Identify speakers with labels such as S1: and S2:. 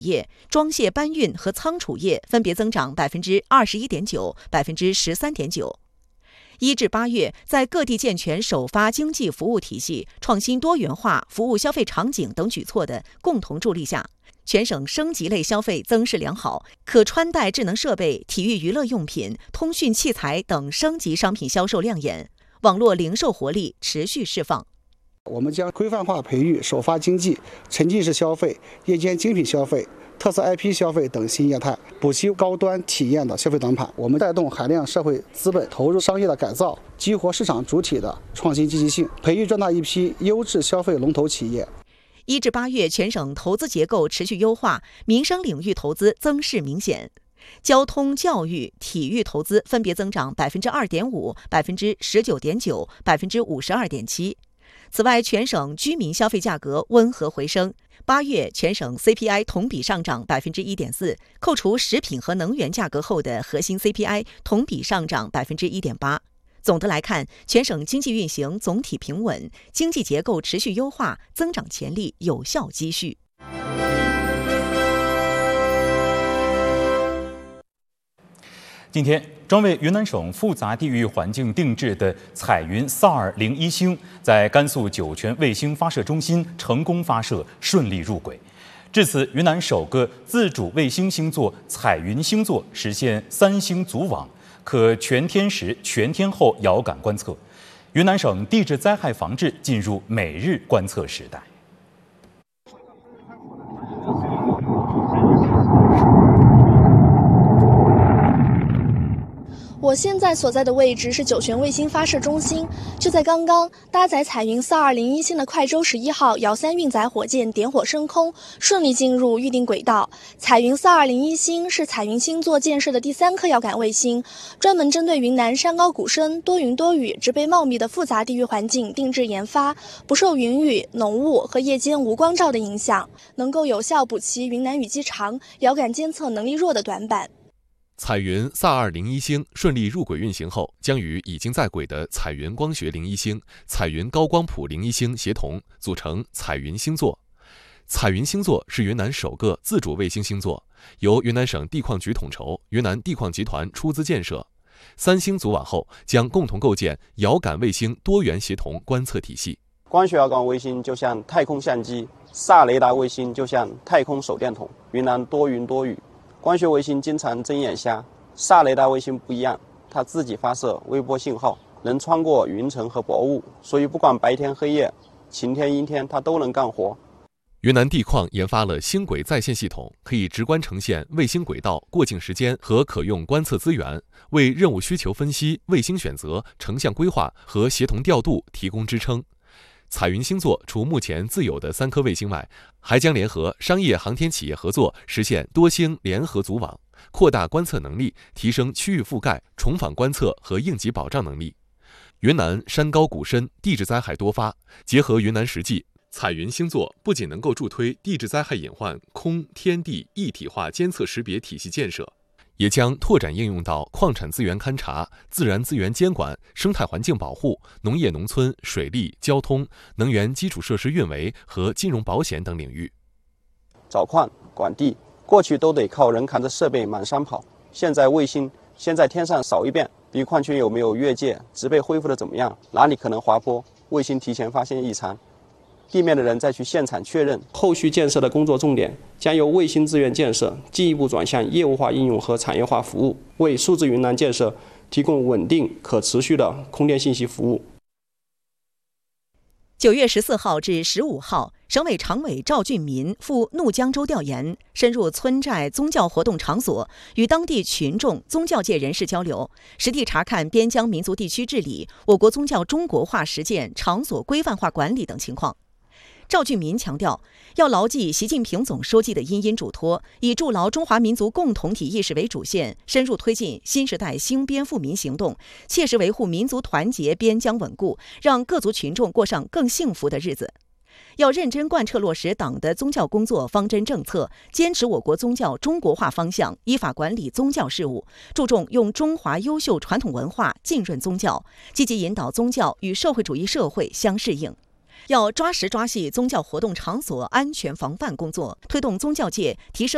S1: 业、装卸搬运和仓储业分别增长21.9%、13.9%。1至8月，在各地健全首发经济服务体系、创新多元化服务消费场景等举措的共同助力下，全省升级类消费增势良好，可穿戴智能设备、体育娱乐用品、通讯器材等升级商品销售亮眼，网络零售活力持续释放。
S2: 我们将规范化培育首发经济、沉浸式消费、夜间精品消费、特色 IP 消费等新业态，补齐高端体验的消费短板。我们带动海量社会资本投入商业的改造，激活市场主体的创新积极性，培育壮大一批优质消费龙头企业。
S1: 1至8月，全省投资结构持续优化，民生领域投资增势明显。交通、教育、体育投资分别增长2.5%、19.9%、52.7%。此外，全省居民消费价格温和回升。8月，全省 CPI 同比上涨1.4%，扣除食品和能源价格后的核心 CPI 同比上涨1.8%。总的来看，全省经济运行总体平稳，经济结构持续优化，增长潜力有效积蓄。
S3: 今天，专为云南省复杂地域环境定制的彩云4201星在甘肃酒泉卫星发射中心成功发射，顺利入轨。至此，云南首个自主卫星星座彩云星座实现3星组网，可全天时、全天候遥感观测。云南省地质灾害防治进入每日观测时代。
S4: 我现在所在的位置是酒泉卫星发射中心。就在刚刚，搭载彩云4201星的快舟11号遥3运载火箭点火升空，顺利进入预定轨道。彩云4201星是彩云星座建设的第3颗遥感卫星，专门针对云南山高谷深、多云多雨、植被茂密的复杂地域环境定制研发，不受云雨、浓雾和夜间无光照的影响，能够有效补齐云南雨季长、遥感监测能力弱的短板。
S5: 彩云4201星顺利入轨运行后，将与已经在轨的彩云光学01星、彩云高光谱01星协同，组成彩云星座。彩云星座是云南首个自主卫星星座，由云南省地矿局统筹，云南地矿集团出资建设。3星组网后，将共同构建遥感卫星多元协同观测体系。
S6: 光学遥感卫星就像太空相机，萨雷达卫星就像太空手电筒。云南多云多雨，光学卫星经常睁眼瞎，萨雷达卫星不一样，它自己发射微波信号，能穿过云层和薄雾，所以不管白天黑夜、晴天阴天，它都能干活。
S5: 云南地矿研发了星轨在线系统，可以直观呈现卫星轨道过境时间和可用观测资源，为任务需求分析、卫星选择、成像规划和协同调度提供支撑。彩云星座除目前自有的3颗卫星外，还将联合商业航天企业合作，实现多星联合组网，扩大观测能力，提升区域覆盖、重返观测和应急保障能力。云南山高谷深，地质灾害多发，结合云南实际，彩云星座不仅能够助推地质灾害隐患空天地一体化监测识别体系建设，也将拓展应用到矿产资源勘察、自然资源监管、生态环境保护、农业农村、水利、交通、能源基础设施运维和金融保险等领域。
S6: 找矿、管地，过去都得靠人扛着设备满山跑，现在卫星先在天上扫一遍，比矿区有没有越界、植被恢复的怎么样，哪里可能滑坡，卫星提前发现异常。地面的人再去现场确认。后续建设的工作重点将由卫星资源建设进一步转向业务化应用和产业化服务，为数字云南建设提供稳定可持续的空间信息服务。
S1: 9月14号至15号，省委常委赵俊民赴怒江州调研，深入村寨宗教活动场所，与当地群众、宗教界人士交流，实地查看边疆民族地区治理、我国宗教中国化实践、场所规范化管理等情况。赵俊民强调，要牢记习近平总书记的殷殷嘱托，以筑牢中华民族共同体意识为主线，深入推进新时代兴边富民行动，切实维护民族团结、边疆稳固，让各族群众过上更幸福的日子。要认真贯彻落实党的宗教工作方针政策，坚持我国宗教中国化方向，依法管理宗教事务，注重用中华优秀传统文化浸润宗教，积极引导宗教与社会主义社会相适应。要抓实抓细宗教活动场所安全防范工作，推动宗教界提升